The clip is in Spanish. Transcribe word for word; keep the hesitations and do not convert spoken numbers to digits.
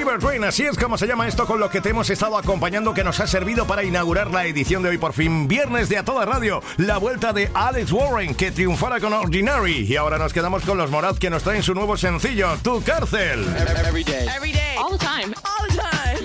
Fever Train, así es como se llama esto con lo que te hemos estado acompañando, que nos ha servido para inaugurar la edición de hoy por fin, viernes de A Toda Radio, la vuelta de Alex Warren, que triunfara con Ordinary. Y ahora nos quedamos con los Morat, que nos traen su nuevo sencillo, Tu Cárcel. Every day. Every day. All the time. All the time.